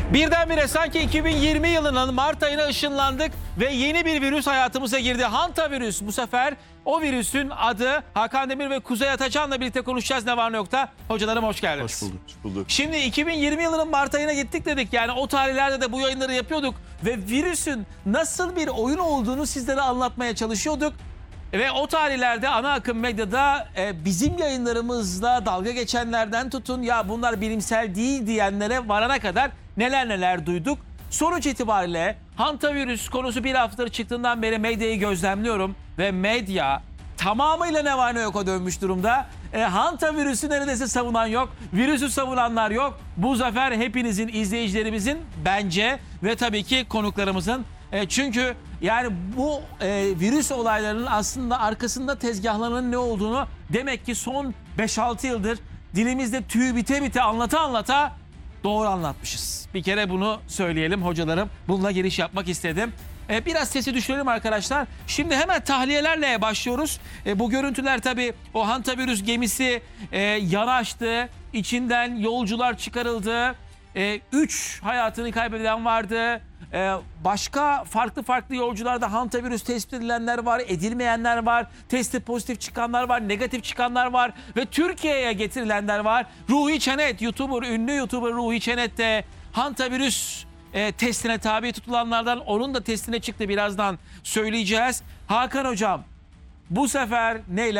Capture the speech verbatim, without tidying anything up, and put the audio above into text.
Birdenbire sanki iki bin yirmi yılının Mart ayına ışınlandık ve yeni bir virüs hayatımıza girdi. Hantavirüs. Bu sefer o virüsün adı. Hakan Demir ve Kuzey Atacan'la birlikte konuşacağız ne var ne yokta. Hocalarım hoş geldiniz. Hoş bulduk. Hoş bulduk. Şimdi iki bin yirmi yılının Mart ayına gittik dedik. Yani o tarihlerde de bu yayınları yapıyorduk. Ve virüsün nasıl bir oyun olduğunu sizlere anlatmaya çalışıyorduk. Ve o tarihlerde ana akım medyada e, bizim yayınlarımızla dalga geçenlerden tutun ya bunlar bilimsel değil diyenlere varana kadar neler neler duyduk. Sonuç itibariyle hantavirüs konusu bir haftadır çıktığından beri medyayı gözlemliyorum ve medya tamamıyla ne var ne yoka dönmüş durumda. E, hantavirüsü neredeyse savunan yok, virüsü savunanlar yok. Bu zafer hepinizin, izleyicilerimizin bence ve tabii ki konuklarımızın. E, çünkü yani bu e, virüs olaylarının aslında arkasında tezgahlarının ne olduğunu demek ki son beş altı yıldır dilimizde tüy bite bite anlata anlata doğru anlatmışız. Bir kere bunu söyleyelim hocalarım. Bununla giriş yapmak istedim. E, biraz sesi düşürelim arkadaşlar. Şimdi hemen tahliyelerle başlıyoruz. E, bu görüntüler tabii o hantavirüs gemisi e, yanaştı. İçinden yolcular çıkarıldı. E, üç hayatını kaybeden vardı. Ee, başka farklı farklı yolcularda hantavirüs tespit edilenler var, edilmeyenler var, testi pozitif çıkanlar var, negatif çıkanlar var ve Türkiye'ye getirilenler var. Ruhi Çenet, YouTuber, ünlü YouTuber Ruhi Çenet de hantavirüs e, testine tabi tutulanlardan, onun da testine çıktı, birazdan söyleyeceğiz. Hakan hocam, bu sefer neyle